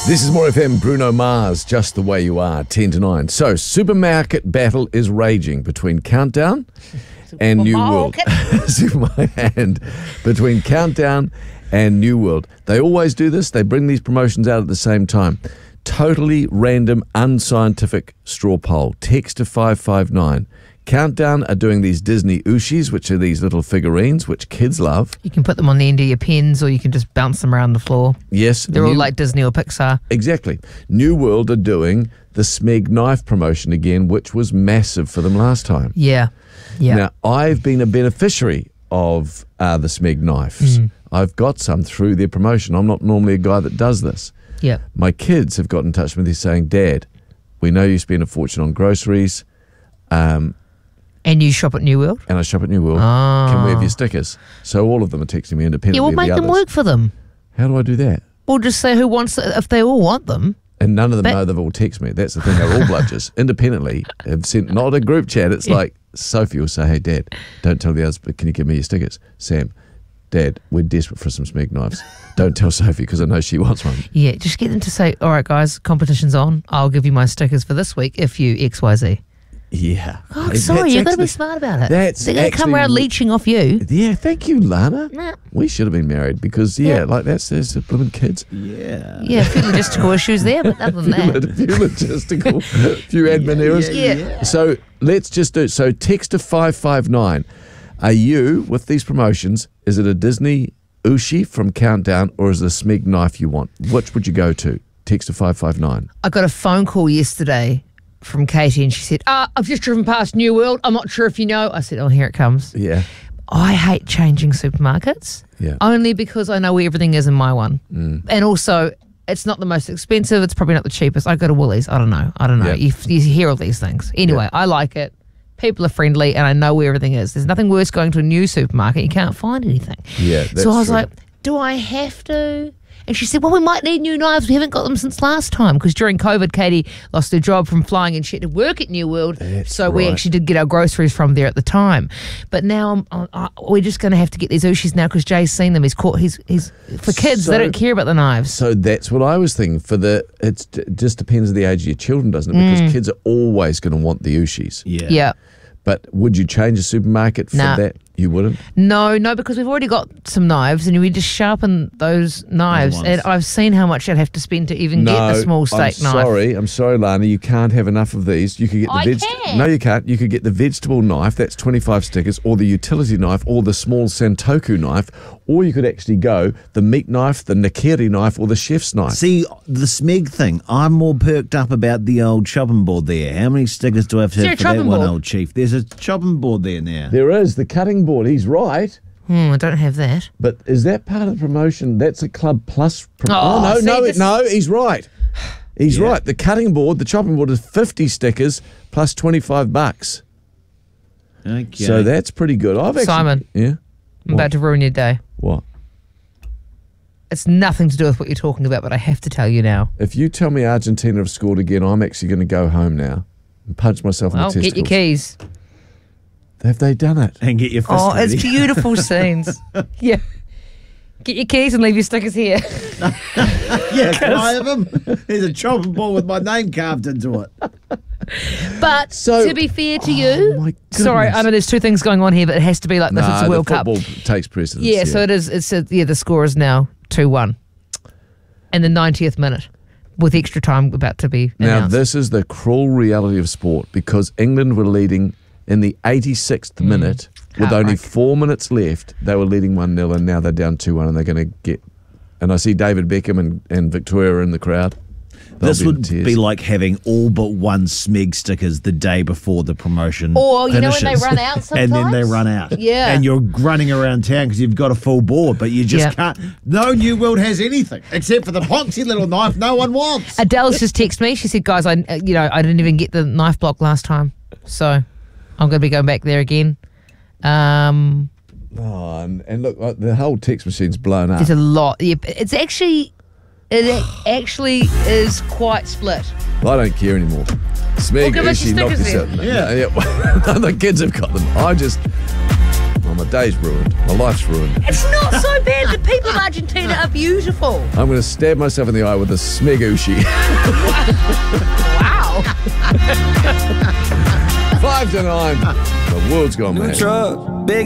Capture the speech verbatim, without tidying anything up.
This is More F M, Bruno Mars, Just the Way You Are, ten to nine. So, supermarket battle is raging between Countdown and New World. Supermarket and between Countdown and New World. They always do this. They bring these promotions out at the same time. Totally random, unscientific straw poll. Text to five five nine. Countdown are doing these Disney Ooshis, which are these little figurines, which kids love. You can put them on the end of your pens or you can just bounce them around the floor. Yes. They're New, all like Disney or Pixar. Exactly. New World are doing the Smeg knife promotion again, which was massive for them last time. Yeah. Yeah. Now, I've been a beneficiary of uh, the Smeg knives. Mm. I've got some through their promotion. I'm not normally a guy that does this. Yeah. My kids have got in touch with me saying, Dad, we know you spend a fortune on groceries. Um... And you shop at New World? And I shop at New World. Oh. Can we have your stickers? So all of them are texting me independently. Yeah, we'll make the them others. work for them. How do I do that? We'll just say who wants it, if they all want them. And none of them but, know they've all texted me. That's the thing. They're all bludgers. Independently, have sent, not a group chat. It's yeah. like Sophie will say, hey, Dad, don't tell the others, but can you give me your stickers? Sam, Dad, we're desperate for some Smeg knives. Don't tell Sophie because I know she wants one. Yeah, just get them to say, all right, guys, competition's on. I'll give you my stickers for this week if you X Y Z. Yeah. Oh, sorry, you've got to be smart about it. That's They're going to come around leeching off you. Yeah, thank you, Lana. Nah. We should have been married because, yeah, yeah. like that's there's the blooming kids. Yeah. Yeah, a few logistical issues there, but other than that. A few logistical, a few admin yeah, errors. Yeah, yeah. So let's just do, so text to five five nine. Are you, with these promotions, is it a Disney Ooshi from Countdown or is it a Smeg knife you want? Which would you go to? Text to five five nine. I got a phone call yesterday from Katie and she said, ah, I've just driven past New World. I'm not sure if you know. I said, oh, here it comes. Yeah. I hate changing supermarkets. Yeah. Only because I know where everything is in my one. Mm. And also, it's not the most expensive. It's probably not the cheapest. I go to Woolies. I don't know. I don't know. Yeah. You, you hear all these things. Anyway, yeah. I like it. People are friendly and I know where everything is. There's nothing worse going to a new supermarket. You can't find anything. Yeah, that's So I was true. like, do I have to? And she said, well, we might need new knives. We haven't got them since last time because during COVID, Katie lost her job from flying and she had to work at New World. That's so we right. actually did get our groceries from there at the time. But now I'm, I, we're just going to have to get these Ooshis now because Jay's seen them. He's caught. He's he's for kids. So, they don't care about the knives. So that's what I was thinking. For the it's, it just depends on the age of your children, doesn't it? Because Mm. kids are always going to want the Ooshis. Yeah. Yeah. But would you change a supermarket for Nah. that? You wouldn't? No, no, because we've already got some knives and we just sharpen those knives. ones. And I've seen how much I'd have to spend to even No, get a small steak I'm knife. sorry. I'm sorry, Lana. You can't have enough of these. You could get the I veg- can. No, you can't. You could get the vegetable knife. That's twenty-five stickers, or the utility knife, or the small Santoku knife, or you could actually go the meat knife, the nakiri knife, or the chef's knife. See, the Smeg thing, I'm more perked up about the old chopping board there. How many stickers do I have to Is there have a for that chopping one, board? old chief? There's a chopping board there now. There is the cutting board. He's right. Hmm, I don't have that. But is that part of the promotion? That's a Club Plus. Pro- Oh, oh, no, see, no, this- no. He's right. He's Yeah. right. The cutting board, the chopping board is fifty stickers plus twenty-five bucks. Okay. So that's pretty good. I've actually, Simon. Yeah. I'm about to ruin your day. What? It's nothing to do with what you're talking about, but I have to tell you now. If you tell me Argentina have scored again, I'm actually going to go home now and punch myself in Well, the testicles. get your keys. Have they done it? And get your fist Oh, ready. it's beautiful scenes. Yeah. Get your keys and leave your stickers here. Yeah, can I have them? There's a chopping board with my name carved into it. But So- to be fair to you, Oh, my sorry, goodness. I know there's two things going on here, but it has to be like this. Nah, It's a World the Cup. football takes precedence. Yeah, so it is. It's a, yeah. The score is now two one, and the ninetieth minute, with extra time about to be Now, announced. this is the cruel reality of sport because England were leading in the eighty-sixth minute with only Heartbreak. four minutes left. They were leading one nil and now they're down two one and they're going to get... And I see David Beckham and, and Victoria in the crowd. They'll This be in would tears. be like having all but one Smeg stickers the day before the promotion Or, you know, when they finishes. run out And then they sometimes? run out. Yeah. And you're running around town because you've got a full board, but you just Yeah. can't. No New World has anything except for the poxy little knife no one wants. Adele's just texted me. She said, "Guys, I uh, you know I didn't even get the knife block last time, so I'm going to be going back there again." Um, Oh, and, and look, like, the whole text machine's blown up. there's a lot. Yeah, it's actually it actually is quite split. I don't care anymore. Smeg, Well, give us Ushi, your knock stickers yourself. then. Yeah. yeah. The kids have got them. I just... Well, my day's ruined. My life's ruined. It's not so bad. The people from Argentina are beautiful. I'm going to stab myself in the eye with a smegooshi. Wow. Five to nine. The world's gone mad. Truck, big